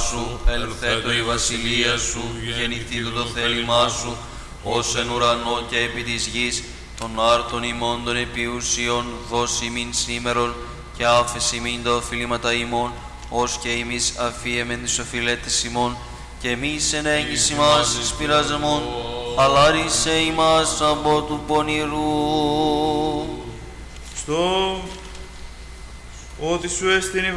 σου, ελθέτω η βασιλεία σου, γεννηθήτω το θέλημά σου, ως εν ουρανό και επί της γης, των άρτων ημών των επιούσιων, δώσει ημίν σήμερον, και άφεση ημίν τα οφειλήματα ημών, ως και εμείς αφίεμεν τις οφειλέτες ημών, και εμείς εν έγγυς ημάς εις πειρασμών, αλλά ρίσε ημάς από του πονηρού. Στο ότι σου έστειν η